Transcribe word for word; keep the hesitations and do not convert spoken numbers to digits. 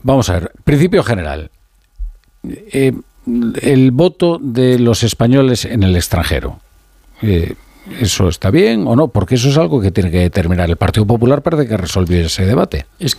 vamos a ver, principio general. Eh, el voto de los españoles en el extranjero. Eh, ¿Eso está bien o no? Porque eso es algo que tiene que determinar el Partido Popular, parece que resolvió ese debate. Es